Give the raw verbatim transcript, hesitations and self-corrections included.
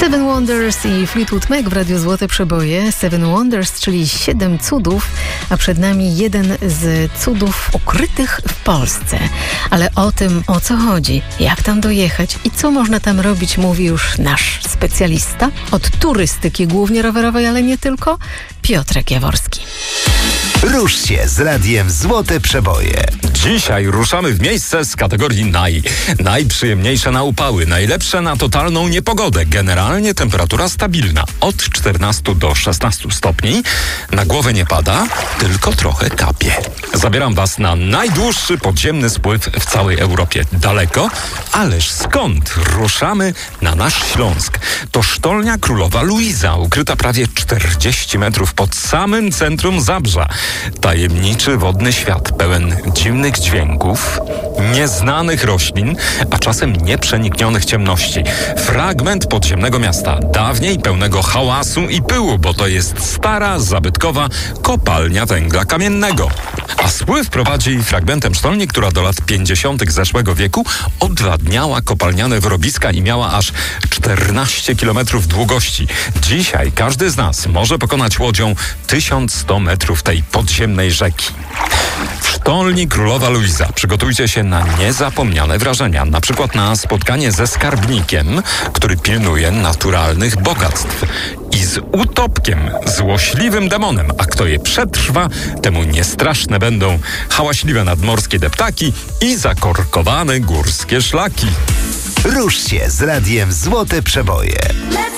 Seven Wonders i Fleetwood Mac w Radiu Złote Przeboje. Seven Wonders, czyli siedem cudów, a przed nami jeden z cudów ukrytych w Polsce. Ale o tym, o co chodzi, jak tam dojechać i co można tam robić, mówi już nasz specjalista od turystyki głównie rowerowej, ale nie tylko, Piotrek Jaworski. Rusz się z Radiem Złote Przeboje. Dzisiaj ruszamy w miejsce z kategorii naj. Najprzyjemniejsze na upały, najlepsze na totalną niepogodę. Generalnie temperatura stabilna, od czternastu do szesnastu stopni. Na głowę nie pada, tylko trochę kapie. Zabieram Was na najdłuższy podziemny spływ w całej Europie. Daleko? Ależ skąd? Ruszamy na nasz Śląsk. To sztolnia Królowa Luiza, ukryta prawie czterdzieści metrów pod samym centrum Zabrza. Tajemniczy wodny świat, pełen dziwnych dźwięków, nieznanych roślin, a czasem nieprzeniknionych ciemności. Fragment podziemnego miasta, dawniej pełnego hałasu i pyłu, bo to jest stara, zabytkowa kopalnia węgla kamiennego. A spływ prowadzi fragmentem sztolni, która do lat pięćdziesiątych zeszłego wieku odwadniała kopalniane wyrobiska i miała aż czternaście kilometrów długości. Dzisiaj każdy z nas może pokonać łodzią tysiąc sto metrów tej podziemnej rzeki. W sztolni Królowa Luiza przygotujcie się na niezapomniane wrażenia, na przykład na spotkanie ze skarbnikiem, który pilnuje naturalnych bogactw, i z utopkiem, złośliwym demonem, a kto je przetrwa, temu niestraszne będą hałaśliwe nadmorskie deptaki i zakorkowane górskie szlaki. Rusz się z Radiem Złote Przeboje.